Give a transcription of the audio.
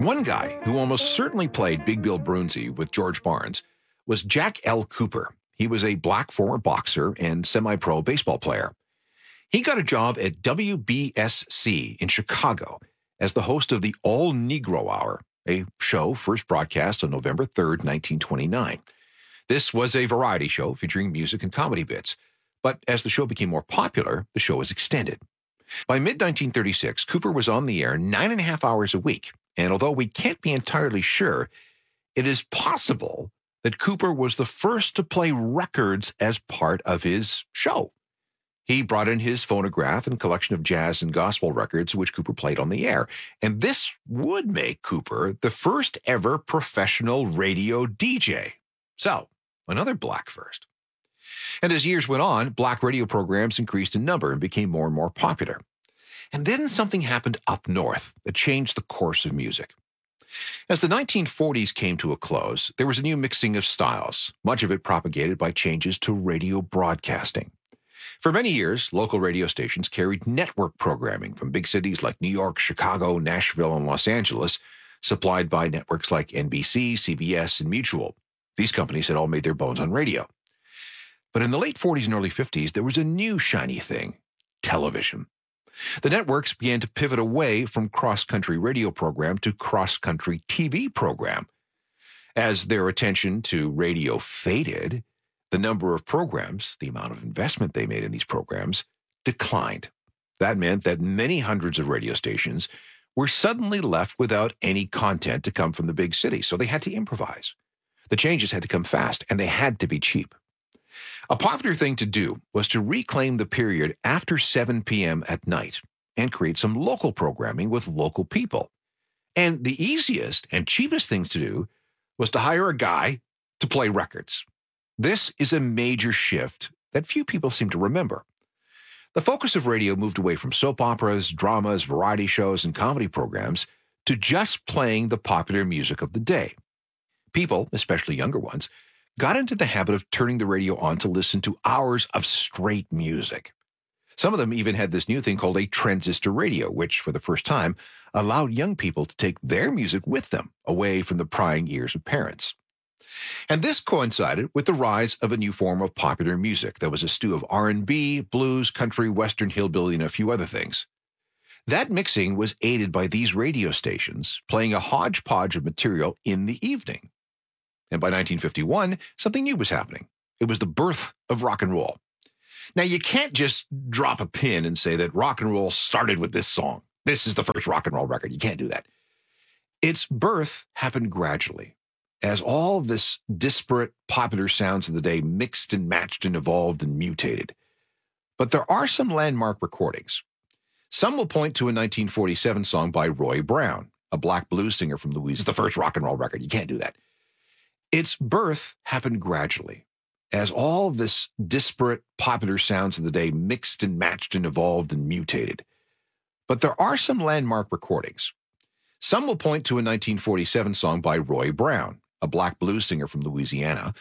One guy who almost certainly played Big Bill Broonzy with George Barnes was Jack L. Cooper. He was a black former boxer and semi-pro baseball player. He got a job at WBSC in Chicago as the host of the All Negro Hour, a show first broadcast on November 3rd, 1929. This was a variety show featuring music and comedy bits, but as the show became more popular, the show was extended. By mid-1936, Cooper was on the air 9.5 hours a week, and although we can't be entirely sure, it is possible that Cooper was the first to play records as part of his show. He brought in his phonograph and collection of jazz and gospel records, which Cooper played on the air. And this would make Cooper the first ever professional radio DJ. So, another black first. And as years went on, black radio programs increased in number and became more and more popular. And then something happened up north that changed the course of music. As the 1940s came to a close, there was a new mixing of styles, much of it propagated by changes to radio broadcasting. For many years, local radio stations carried network programming from big cities like New York, Chicago, Nashville, and Los Angeles, supplied by networks like NBC, CBS, and Mutual. These companies had all made their bones on radio. But in the late 40s and early 50s, there was a new shiny thing: television. The networks began to pivot away from cross-country radio program to cross-country TV program. As their attention to radio faded, the number of programs, the amount of investment they made in these programs, declined. That meant that many hundreds of radio stations were suddenly left without any content to come from the big city, so they had to improvise. The changes had to come fast, and they had to be cheap. A popular thing to do was to reclaim the period after 7 p.m. at night and create some local programming with local people. And the easiest and cheapest things to do was to hire a guy to play records. This is a major shift that few people seem to remember. The focus of radio moved away from soap operas, dramas, variety shows, and comedy programs to just playing the popular music of the day. People, especially younger ones, got into the habit of turning the radio on to listen to hours of straight music. Some of them even had this new thing called a transistor radio, which, for the first time, allowed young people to take their music with them, away from the prying ears of parents. And this coincided with the rise of a new form of popular music that was a stew of R&B, blues, country, western, hillbilly, and a few other things. That mixing was aided by these radio stations playing a hodgepodge of material in the evening. And by 1951, something new was happening. It was the birth of rock and roll. Now, you can't just drop a pin and say that rock and roll started with this song. This is the first rock and roll record. You can't do that. Its birth happened gradually, as all of this disparate popular sounds of the day mixed and matched and evolved and mutated. But there are some landmark recordings. Some will point to a 1947 song by Roy Brown, a black blues singer from Louisiana. The first rock and roll record. You can't do that. Its birth happened gradually, as all of this disparate popular sounds of the day mixed and matched and evolved and mutated. But there are some landmark recordings. Some will point to a 1947 song by Roy Brown, a black blues singer from Louisiana,